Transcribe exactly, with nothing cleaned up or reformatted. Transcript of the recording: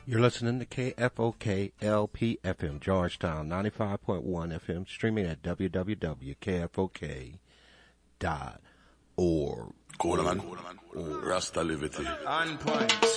You're listening to K F O K L P F M, Georgetown, ninety-five point one F M, streaming at w w w dot k f o k dot org. Cool, man. Rasta liberty. On point.